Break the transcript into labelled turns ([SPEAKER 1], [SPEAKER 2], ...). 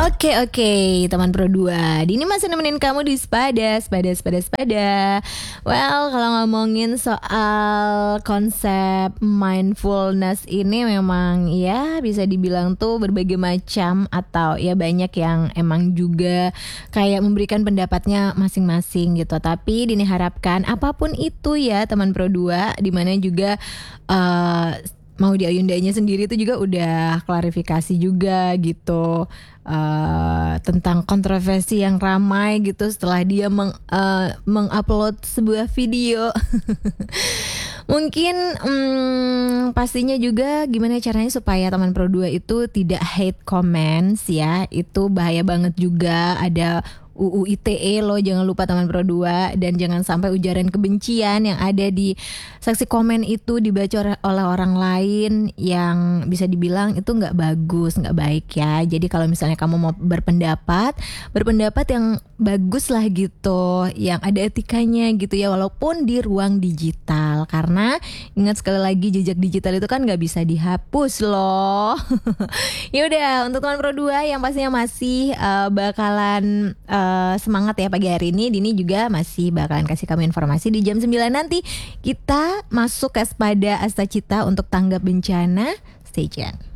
[SPEAKER 1] Oke, teman Pro 2. Dini masih nemenin kamu di Spada. Well, kalau ngomongin soal konsep mindfulness ini memang ya bisa dibilang tuh berbagai macam, atau ya banyak yang emang juga kayak memberikan pendapatnya masing-masing gitu. Tapi Dini harapkan apapun itu ya teman Pro 2, dimana juga mau di Ayundanya sendiri itu juga udah klarifikasi juga gitu tentang kontroversi yang ramai gitu setelah dia mengupload sebuah video. Mungkin pastinya juga gimana caranya supaya teman Pro 2 itu tidak hate comments ya. Itu bahaya banget juga, ada UU ITE loh, jangan lupa teman Pro 2. Dan jangan sampai ujaran kebencian yang ada di seksi komen itu dibaca oleh orang lain yang bisa dibilang itu gak bagus, gak baik ya. Jadi kalau misalnya kamu mau berpendapat yang bagus lah gitu, yang ada etikanya gitu ya, walaupun di ruang digital. Karena ingat sekali lagi, jejak digital itu kan gak bisa dihapus loh. Ya udah, untuk teman Pro 2 yang pastinya masih bakalan semangat ya pagi hari ini, Dini juga masih bakalan kasih kamu informasi di jam 9 nanti. Kita masuk ke Spada Asta Cita untuk tanggap bencana. Stay tune.